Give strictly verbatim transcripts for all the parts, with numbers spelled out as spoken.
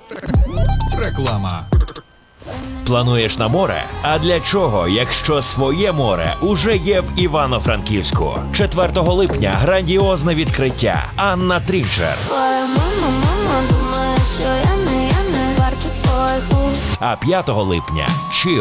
Реклама. Плануєш на море? А для чого, якщо своє море уже є в Івано-Франківську? четвертого липня грандіозне відкриття. Анна Трінчер. Твоя мама, мама думає, що я не, я не варта твоїх уст. А п'ятого липня Чим.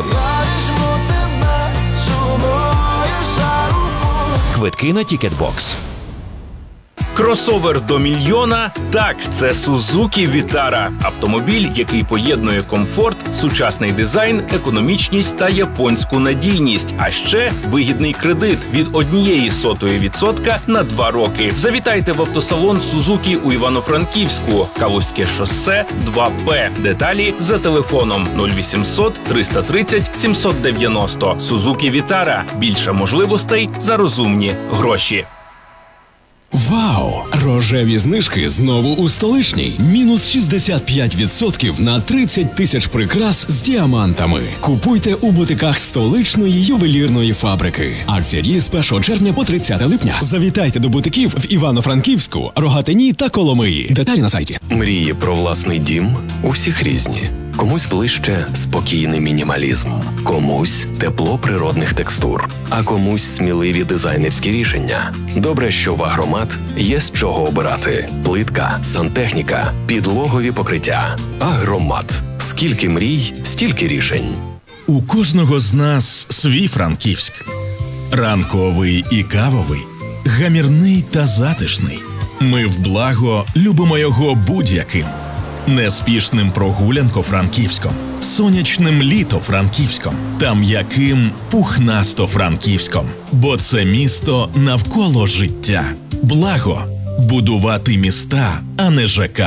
Квитки на Тікетбокс. Кросовер до мільйона – так, це Suzuki Vitara. Автомобіль, який поєднує комфорт, сучасний дизайн, економічність та японську надійність. А ще вигідний кредит від однієї сотої відсотка на два роки. Завітайте в автосалон Suzuki у Івано-Франківську. Калузьке шосе два Б. Деталі за телефоном нуль вісімсот триста тридцять сімсот дев'яносто. Suzuki Vitara. Більше можливостей за розумні гроші. Вау! Рожеві знижки знову у столичній. Мінус шістдесят п'ять відсотків на тридцять тисяч прикрас з діамантами. Купуйте у бутиках столичної ювелірної фабрики. Акція діє з першого червня по тридцяте липня. Завітайте до бутиків в Івано-Франківську, Рогатині та Коломиї. Деталі на сайті. Мрії про власний дім у всіх різні. Комусь ближче спокійний мінімалізм, комусь тепло природних текстур, а комусь сміливі дизайнерські рішення. Добре, що в Агромат є з чого обирати. Плитка, сантехніка, підлогові покриття. Агромат. Скільки мрій, стільки рішень. У кожного з нас свій Франківськ. Ранковий і кавовий, гамірний та затишний. Ми в благо любимо його будь-яким. Неспішним прогулянко-франківськом, сонячним літо-франківськом та м'яким пухнасто-франківськом. Бо це місто навколо життя. Благо – будувати міста, а не ЖК.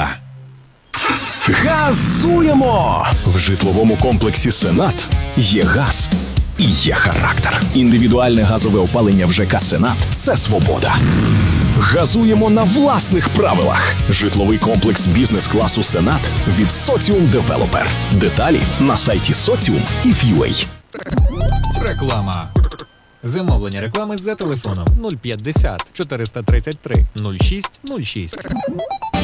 Газуємо! В житловому комплексі «Сенат» є газ і є характер. Індивідуальне газове опалення в ЖК «Сенат» – це свобода. Газуємо на власних правилах. Житловий комплекс бізнес-класу «Сенат» від Соціум Девелопер. Деталі на сайті Соціум і Ф'юей. Реклама. Замовлення реклами за телефоном нуль п'ятдесят чотириста тридцять три нуль шість нуль шість.